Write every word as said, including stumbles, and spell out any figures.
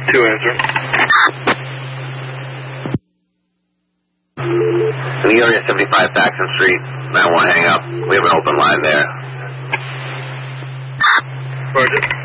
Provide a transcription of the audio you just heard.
two, answer. The area seventy-five Saxon Street. I want to hang up. We have an open line there. Roger.